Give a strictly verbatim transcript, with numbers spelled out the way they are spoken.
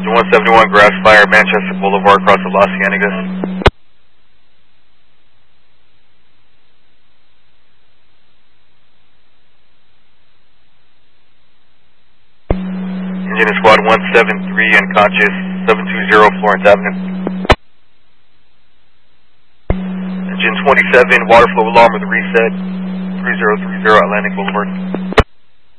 one seventy-one, grass fire, Manchester Boulevard, across the Los Cienegos. Unit Squad one seven three, unconscious, seven two zero Florence Avenue. Engine twenty-seven, water flow alarm with reset, three zero three zero Atlantic Boulevard.